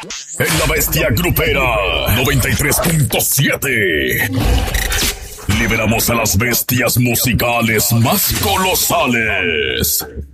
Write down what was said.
En La Bestia Grupera 93.7. Liberamos a las bestias musicales más colosales.